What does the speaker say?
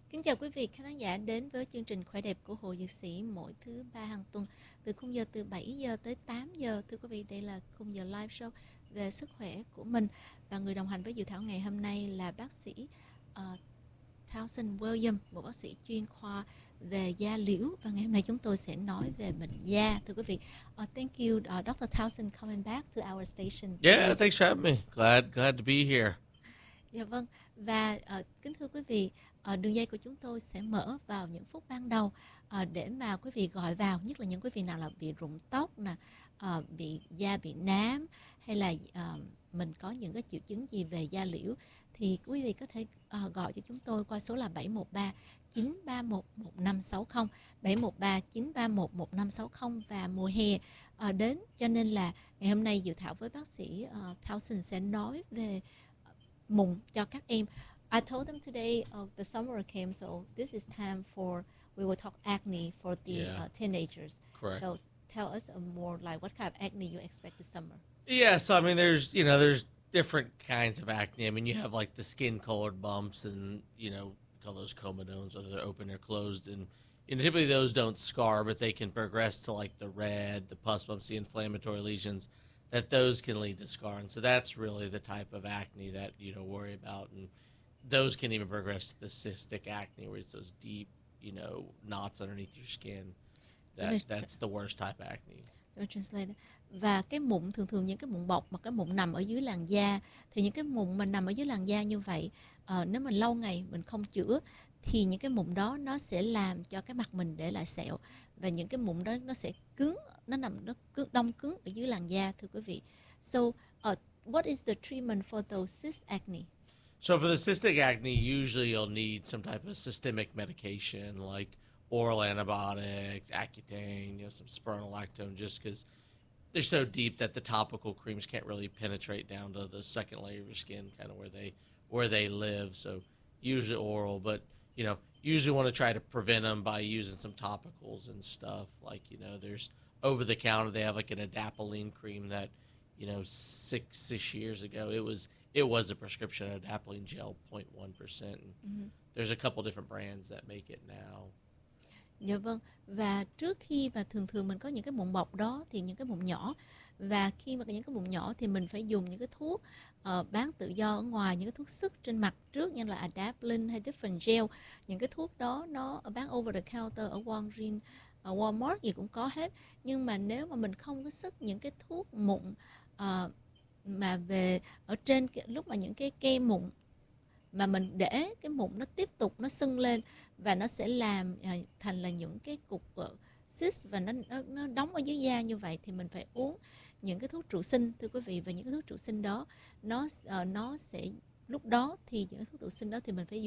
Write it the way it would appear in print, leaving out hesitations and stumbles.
Kính chào quý vị khán giả đến với chương trình Khỏe đẹp của Hồ Dược Sĩ mỗi thứ ba hàng tuần từ khung giờ từ 7 giờ tới 8 giờ. Thưa quý vị, đây là khung giờ live show về sức khỏe của mình. Và người đồng hành với Dự Thảo ngày hôm nay là bác sĩ Townsend William, một bác sĩ chuyên khoa về da liễu. Và ngày hôm nay chúng tôi sẽ nói về bệnh da. Thưa quý vị, thank you Dr. Townsend coming back to our station. Yeah, thanks for having me. Glad to be here. Dạ vâng, và kính thưa quý vị, đường dây của chúng tôi sẽ mở vào những phút ban đầu để mà quý vị gọi vào, nhất là những quý vị nào là bị rụng tóc nè, bị da bị nám, hay là mình có những cái triệu chứng gì về da liễu, thì quý vị có thể gọi cho chúng tôi qua số là 713 931 1560, 713 931 1560. Và mùa hè đến, cho nên là ngày hôm nay Dự Thảo với bác sĩ Townsend sẽ nói về mụn cho các em. I told them today the summer came, so this is time for we will talk acne for the teenagers. Correct. So tell us more like what kind of acne you expect this summer. Yeah, so I mean, there's different kinds of acne. I mean, you have like the skin-colored bumps, and call those comedones, whether they're open or closed, and typically those don't scar, but they can progress to like the red, the pus bumps, the inflammatory lesions. That those can lead to scarring. So that's really the type of acne that worry about, and those can even progress to the cystic acne, where it's those deep, knots underneath your skin. That's the worst type of acne. Translate. Và cái mụn thường những cái mụn bọc mà cái mụn nằm ở dưới làn da, thì những cái mụn mà nằm ở dưới làn da như vậy, nếu mình lâu ngày mình không chữa thì những cái mụn đó nó sẽ làm cho cái mặt mình để lại sẹo, và những cái mụn đó nó sẽ cứng, nó đông cứng ở dưới làn da, thưa quý vị. So what is the treatment for those cyst acne? So for the cystic acne, usually you'll need some type of systemic medication like oral antibiotics, Accutane, some spironolactone, just because they're so deep that the topical creams can't really penetrate down to the second layer of your skin, kind of where they live. So usually oral, but usually want to try to prevent them by using some topicals and stuff. Like there's over the counter, they have like an adapalene cream that 6 years ago it was a prescription adapalene gel 0.1%. Mm-hmm. There's a couple different brands that make it now. Dạ vâng, và trước khi mà thường mình có những cái mụn bọc đó thì những cái mụn nhỏ, và khi mà những cái mụn nhỏ thì mình phải dùng những cái thuốc bán tự do ở ngoài, những cái thuốc sức trên mặt trước, như là adapalene hay different gel. Những cái thuốc đó nó bán over the counter ở Walgreens, Walmart gì cũng có hết. Nhưng mà nếu mà mình không có sức những cái thuốc mụn mà về ở trên lúc mà những cái kem mụn mà mình để cái mụn nó tiếp tục nó sưng lên, và nó sẽ làm thành là những cái cục cyst, và nó đóng ở dưới da như vậy, thì mình phải uống những cái thuốc trụ sinh, thưa quý vị. Và những cái thuốc trụ sinh đó nó sẽ lúc đó thì những thuốc trụ sinh đó thì mình phải dùng